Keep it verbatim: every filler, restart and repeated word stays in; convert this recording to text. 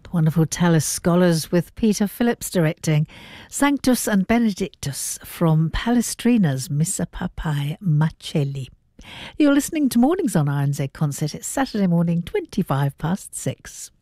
Wonderful Tallis Scholars with Peter Phillips directing. Sanctus and Benedictus from Palestrina's Missa Papae Macelli. You're listening to Mornings on R N Z Concert. It's Saturday morning, twenty-five past six.